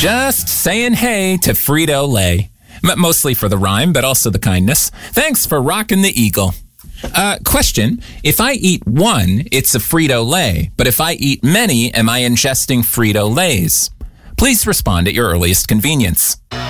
Just saying hey to Frito-Lay. Mostly for the rhyme, but also the kindness. Thanks for rocking the Eagle. Question. If I eat one, it's a Frito-Lay. But if I eat many, am I ingesting Frito-Lays? Please respond at your earliest convenience.